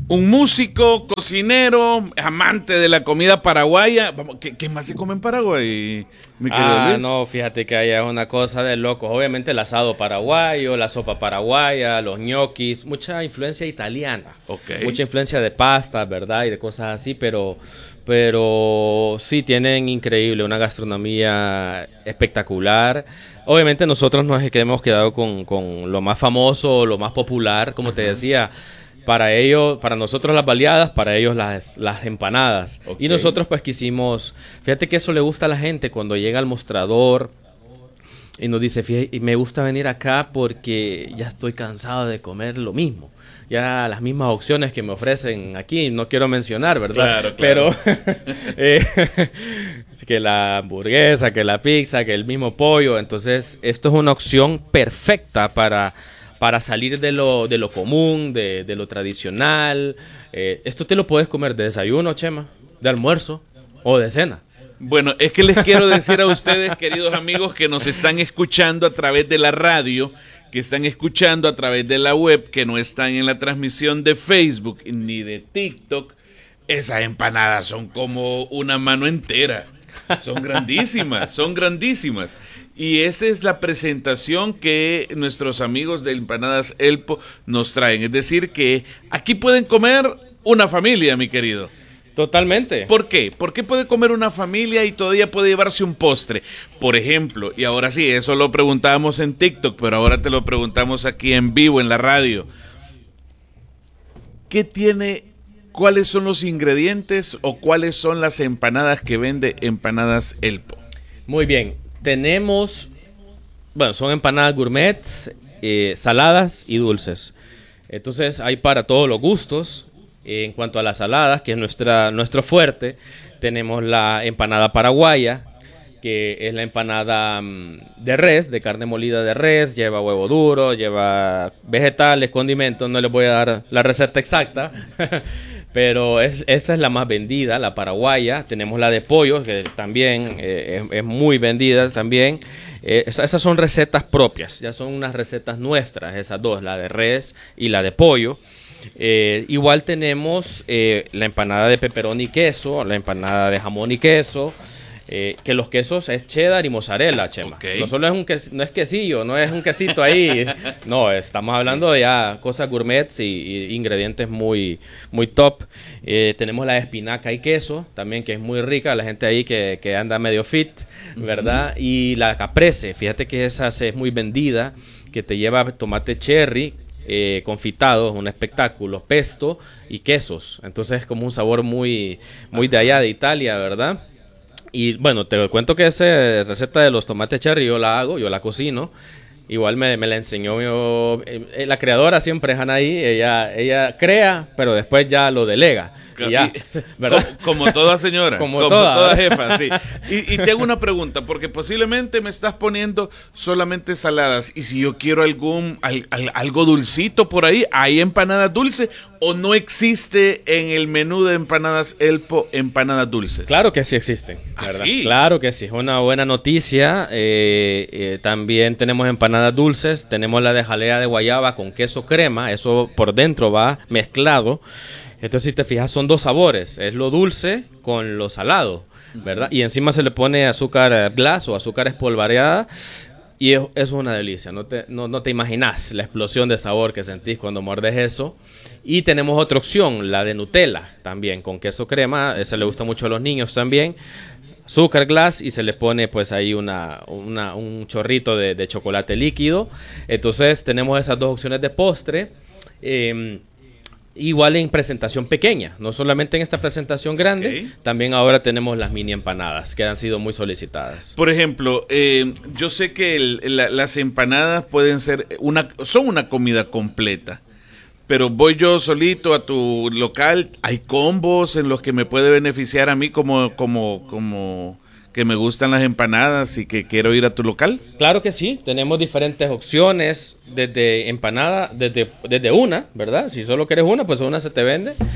Un músico, cocinero, amante de la comida paraguaya. ¿Qué más se come en Paraguay, mi querido Luis? No, fíjate que allá es una cosa de locos. Obviamente el asado paraguayo, la sopa paraguaya, los ñoquis, mucha influencia italiana. Okay. Mucha influencia de pastas, ¿verdad? Y de cosas así, pero sí tienen increíble, una gastronomía espectacular. Obviamente nosotros nos hemos quedado con lo más famoso, lo más popular, como te decía. Para ellos, para nosotros las baleadas, para ellos las empanadas. Okay. Y nosotros pues quisimos, fíjate que eso le gusta a la gente cuando llega al mostrador y nos dice, fíjate, me gusta venir acá porque ya estoy cansado de comer lo mismo. Ya las mismas opciones que me ofrecen aquí, no quiero mencionar, ¿verdad? Claro. Pero que la hamburguesa, que la pizza, que el mismo pollo. Entonces, esto es una opción perfecta para salir de lo común, de lo tradicional. Esto te lo puedes comer de desayuno, Chema, de almuerzo o de cena. Bueno, es que les quiero decir a ustedes, queridos amigos, que nos están escuchando a través de la radio, que están escuchando a través de la web, que no están en la transmisión de Facebook ni de TikTok. Esas empanadas son como una mano entera. Son grandísimas, son grandísimas. Y esa es la presentación que nuestros amigos de Empanadas Elpo nos traen. Es decir, que aquí pueden comer una familia, mi querido. Totalmente. ¿Por qué? ¿Por qué puede comer una familia y todavía puede llevarse un postre? Por ejemplo, y ahora sí, eso lo preguntábamos en TikTok, pero ahora te lo preguntamos aquí en vivo, en la radio. ¿Qué tiene, cuáles son los ingredientes o cuáles son las empanadas que vende Empanadas Elpo? Muy bien. Tenemos, bueno, son empanadas gourmet, saladas y dulces. Entonces hay para todos los gustos. En cuanto a las saladas, que es nuestro fuerte, tenemos la empanada paraguaya, que es la empanada de res, de carne molida de res, lleva huevo duro, lleva vegetales, condimentos, no les voy a dar la receta exacta, pero esta es la más vendida, la paraguaya. Tenemos la de pollo, que también es muy vendida también. Esas son recetas propias, ya son unas recetas nuestras, esas dos, la de res y la de pollo. Igual tenemos la empanada de pepperoni y queso, la empanada de jamón y queso, que los quesos es cheddar y mozzarella, Chema. Okay. No solo no es quesillo, no es un quesito ahí. No, estamos hablando de ya cosas gourmets y ingredientes muy, muy top. Tenemos la de espinaca y queso, también, que es muy rica. La gente ahí que anda medio fit, ¿verdad? Y la caprese, fíjate que esa es muy vendida, que te lleva tomate cherry, confitado, es un espectáculo, pesto y quesos. Entonces es como un sabor muy, muy de allá de Italia, ¿verdad? Y bueno, te cuento que esa receta de los tomates cherry yo la hago, yo la cocino. Igual me la enseñó la creadora siempre es Anaí, ella crea, pero después ya lo delega. Y ya, ¿verdad? Como toda señora, como toda jefa, sí. Y te hago una pregunta, porque posiblemente me estás poniendo solamente saladas, y si yo quiero algo dulcito por ahí, ¿hay empanadas dulces o no existe en el menú de Empanadas Elpo empanadas dulces? Claro que sí existen, ¿verdad? ¿Ah, sí? Claro que sí, es una buena noticia. También tenemos empanadas dulces, tenemos la de jalea de guayaba con queso crema, eso por dentro va mezclado. Entonces, si te fijas, son dos sabores, es lo dulce con lo salado, ¿verdad? Y encima se le pone azúcar glass o azúcar espolvoreada, y es una delicia, no te imaginas la explosión de sabor que sentís cuando mordes eso. Y tenemos otra opción, la de Nutella, también con queso crema, esa le gusta mucho a los niños también. Azúcar glass y se le pone pues ahí un chorrito de chocolate líquido. Entonces tenemos esas dos opciones de postre. Igual en presentación pequeña, no solamente en esta presentación grande, okay. También ahora tenemos las mini empanadas que han sido muy solicitadas. Por ejemplo, yo sé que las empanadas pueden ser son una comida completa, pero voy yo solito a tu local, hay combos en los que me puede beneficiar a mí como que me gustan las empanadas y que quiero ir a tu local. Claro que sí, tenemos diferentes opciones, desde empanada, desde una, ¿verdad? Si solo quieres una, pues una se te vende,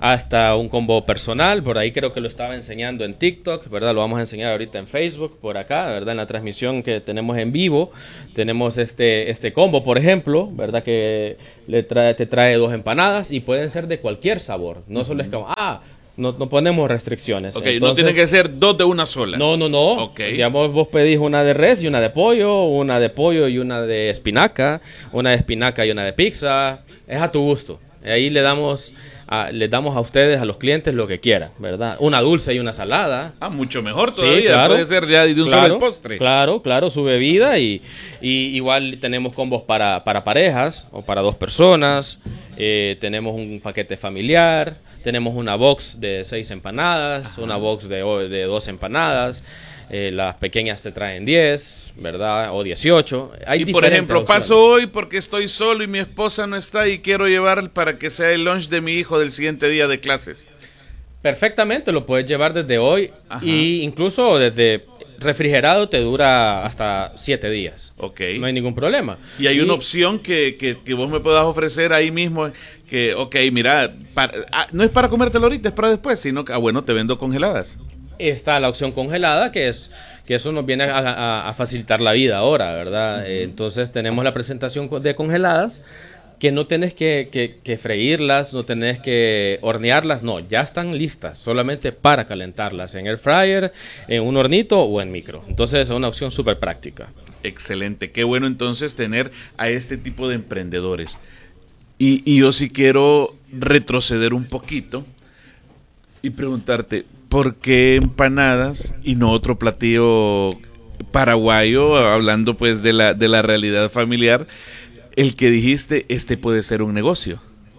hasta un combo personal. Por ahí creo que lo estaba enseñando en TikTok, ¿verdad? Lo vamos a enseñar ahorita en Facebook, por acá, ¿verdad? En la transmisión que tenemos en vivo, tenemos este combo, por ejemplo, ¿verdad? Que te trae 2 empanadas y pueden ser de cualquier sabor. No solo es como, no ponemos restricciones. Ok, entonces, no tiene que ser 2 de una sola. No. Okay. Digamos, vos pedís una de res y una de pollo y una de espinaca, una de espinaca y una de pizza. Es a tu gusto. Ahí les damos a ustedes, a los clientes, lo que quieran, ¿verdad? Una dulce y una salada. Mucho mejor todavía. Sí, claro. Puede ser ya de un solo postre. Claro, su bebida y igual tenemos combos para parejas o para 2 personas. Tenemos un paquete familiar. Tenemos una box de 6 empanadas, una box de 2 empanadas. Las pequeñas te traen 10, ¿verdad? O 18. Y por ejemplo, opciones. Paso hoy porque estoy solo y mi esposa no está y quiero llevar para que sea el lunch de mi hijo del siguiente día de clases. Perfectamente, lo puedes llevar desde hoy. Y incluso desde refrigerado te dura hasta 7 días. Ok. No hay ningún problema. Y hay una opción que vos me puedas ofrecer ahí mismo, que, mira, no es para comértelo ahorita, es para después, sino que, bueno, te vendo congeladas. Está la opción congelada, que eso nos viene a facilitar la vida ahora, ¿verdad? Entonces tenemos la presentación de congeladas, que no tenés que freírlas, no tenés que hornearlas, no, ya están listas, solamente para calentarlas en air fryer, en un hornito o en micro. Entonces es una opción súper práctica. Excelente, qué bueno entonces tener a este tipo de emprendedores. Y yo sí quiero retroceder un poquito y preguntarte, ¿por qué empanadas y no otro platillo paraguayo? Hablando pues de la realidad familiar, el que dijiste, puede ser un negocio.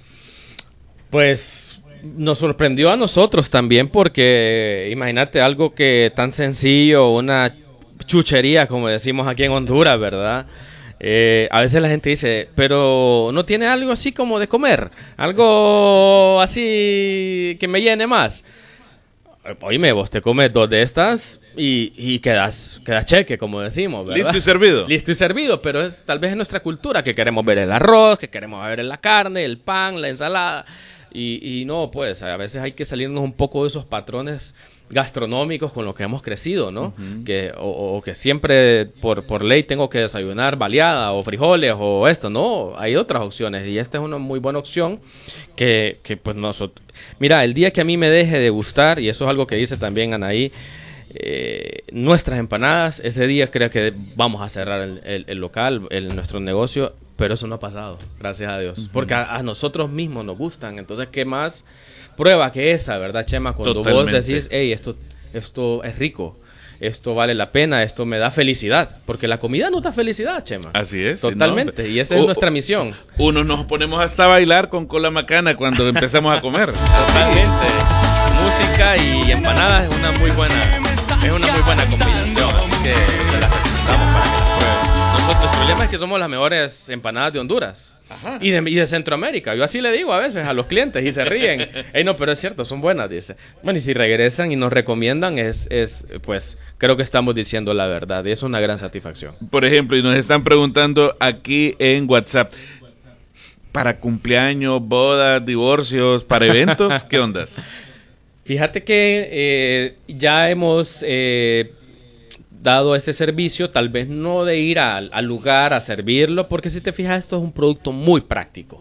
Pues nos sorprendió a nosotros también porque imagínate algo que tan sencillo, una chuchería como decimos aquí en Honduras, ¿verdad? A veces la gente dice, pero ¿no tiene algo así como de comer? Algo así que me llene más. Oíme, vos te comes 2 de estas y quedas cheque, como decimos, ¿verdad? Listo y servido. Listo y servido, pero tal vez es nuestra cultura, que queremos ver el arroz, que queremos ver la carne, el pan, la ensalada. Y no, pues, a veces hay que salirnos un poco de esos patrones gastronómicos con los que hemos crecido, ¿no? O que siempre por ley tengo que desayunar baleada o frijoles o esto, no, hay otras opciones y esta es una muy buena opción que pues nosotros, mira, el día que a mí me deje de gustar, y eso es algo que dice también Anaí, nuestras empanadas, ese día creo que vamos a cerrar el local, nuestro negocio, pero eso no ha pasado, gracias a Dios, porque a nosotros mismos nos gustan, entonces ¿qué más prueba que esa, verdad, Chema? Cuando Totalmente. vos decís, hey, esto es rico, esto vale la pena, esto me da felicidad, porque la comida nos da felicidad, Chema. Así es. Totalmente, ¿no? Y esa es nuestra misión. Uno nos ponemos hasta a bailar con cola macana cuando empezamos a comer. Totalmente. Música y empanadas es una muy buena combinación, así que se las presentamos para que las prueben. Nosotros, el problema es que somos las mejores empanadas de Honduras. Ajá. Y de Centroamérica. Yo así le digo a veces a los clientes y se ríen. Ey, no, pero es cierto, son buenas, dice. Bueno, y si regresan y nos recomiendan, pues creo que estamos diciendo la verdad. Y es una gran satisfacción. Por ejemplo, y nos están preguntando aquí en WhatsApp, para cumpleaños, bodas, divorcios, para eventos, ¿qué ondas? Fíjate que ya hemos dado ese servicio, tal vez no de ir al lugar a servirlo, porque si te fijas, esto es un producto muy práctico.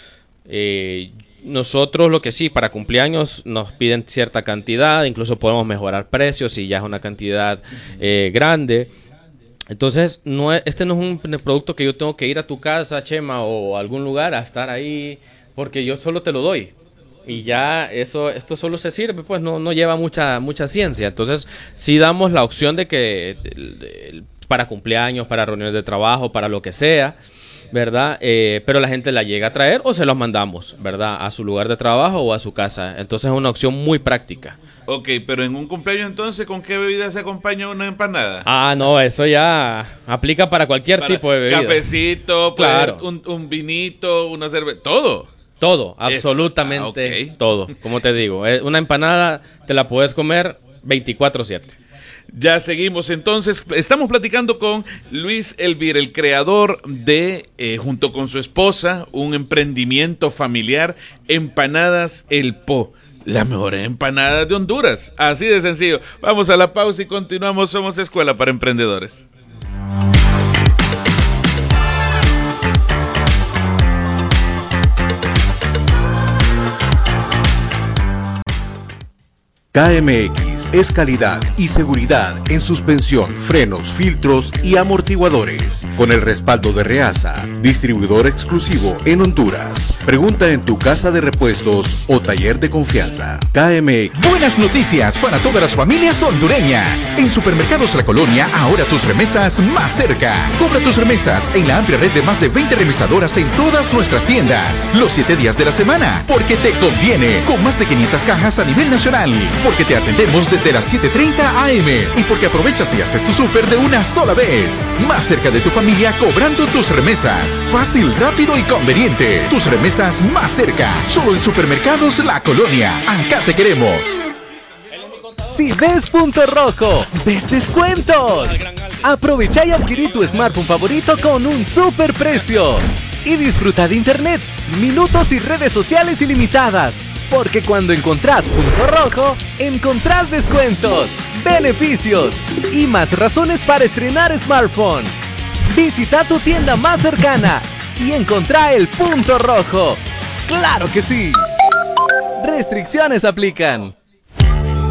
Nosotros lo que sí, para cumpleaños nos piden cierta cantidad, incluso podemos mejorar precios si ya es una cantidad grande. Entonces, este no es un producto que yo tengo que ir a tu casa, Chema, o a algún lugar a estar ahí, porque yo solo te lo doy. Y ya esto solo se sirve, pues no lleva mucha ciencia. Entonces, sí damos la opción de que para cumpleaños, para reuniones de trabajo, para lo que sea, ¿verdad? Pero la gente la llega a traer o se los mandamos, ¿verdad? A su lugar de trabajo o a su casa. Entonces, es una opción muy práctica. Ok, pero en un cumpleaños entonces, ¿con qué bebida se acompaña una empanada? Ah, no, eso ya aplica para cualquier tipo de bebida. Cafecito, claro. un vinito, una cerveza, todo. Todo, absolutamente okay. todo. Como te digo, una empanada te la puedes comer 24/7. Ya seguimos, entonces estamos platicando con Luis Elvir, el creador de, junto con su esposa, un emprendimiento familiar, Empanadas El Po, la mejor empanada de Honduras, así de sencillo. Vamos a la pausa y continuamos. Somos Escuela para Emprendedores. KMX es calidad y seguridad en suspensión, frenos, filtros y amortiguadores. Con el respaldo de Reasa, distribuidor exclusivo en Honduras. Pregunta en tu casa de repuestos o taller de confianza. KMX. Buenas noticias para todas las familias hondureñas. En Supermercados La Colonia, ahora tus remesas más cerca. Cobra tus remesas en la amplia red de más de 20 remesadoras en todas nuestras tiendas. Los 7 días de la semana, porque te conviene. Con más de 500 cajas a nivel nacional. Porque te atendemos desde las 7:30 AM y porque aprovechas y haces tu súper de una sola vez. Más cerca de tu familia cobrando tus remesas. Fácil, rápido y conveniente. Tus remesas más cerca. Solo en Supermercados La Colonia. Acá te queremos. Si ves Punto Rojo, ves descuentos. Aprovecha y adquirí tu smartphone favorito con un super precio. Y disfruta de internet, minutos y redes sociales ilimitadas. Porque cuando encontrás Punto Rojo, encontrás descuentos, beneficios y más razones para estrenar smartphone. Visita tu tienda más cercana y encontrá el Punto Rojo. ¡Claro que sí! Restricciones aplican.